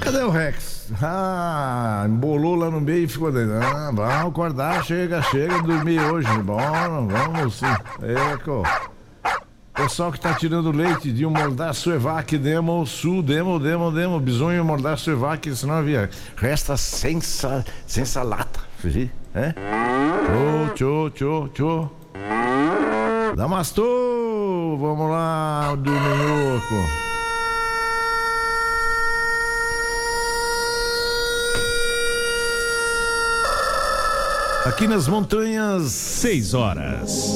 Cadê o Rex? Embolou lá no meio e ficou dentro. Vamos acordar, chega dormir hoje. Bom, vamos sim. Pessoal que tá tirando leite de um Mordar Suevac, demo, bisonho Mordar Suevac, senão havia. Resta sem lata, é? Tchô. Damastor, vamos lá, do Minhoco. Aqui nas montanhas, 6 horas.